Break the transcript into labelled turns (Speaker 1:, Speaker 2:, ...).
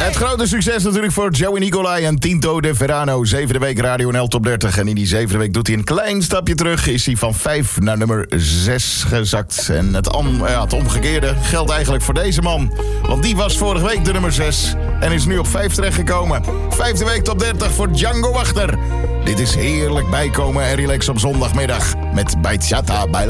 Speaker 1: Het grote succes natuurlijk voor Joey Nicolai en Tinto de Verano. 7e week Radio NL Top 30. En in die 7e week doet hij een klein stapje terug. Is hij van 5 naar nummer 6 gezakt. En het omgekeerde geldt eigenlijk voor deze man. Want die was vorige week de nummer 6. En is nu op 5 terechtgekomen. 5e week Top 30 voor Django Wachter. Dit is heerlijk bijkomen en relax op zondagmiddag. Met Bachata bij